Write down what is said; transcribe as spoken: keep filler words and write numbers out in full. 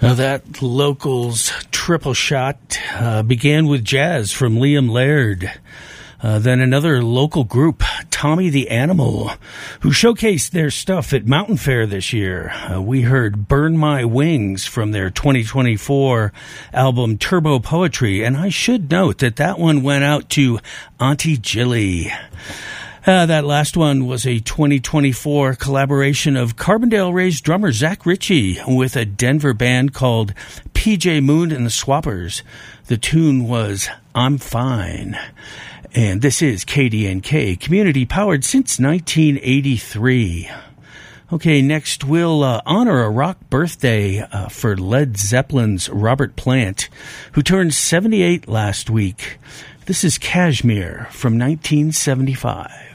Now that locals triple shot uh, began with jazz from Liam Laird. Uh, then another local group, Tommy the Animal, who showcased their stuff at Mountain Fair this year. Uh, we heard Burn My Wings from their twenty twenty-four album Turbo Poetry, and I should note that that one went out to Auntie Jilly. Uh, that last one was a twenty twenty-four collaboration of Carbondale Ray's drummer Zach Ritchie with a Denver band called P J Moon and the Swappers. The tune was I'm Fine. And this is K D N K, community powered since nineteen eighty-three. Okay, next we'll uh, honor a rock birthday uh, for Led Zeppelin's Robert Plant, who turned seventy-eight last week. This is Kashmir from nineteen seventy-five.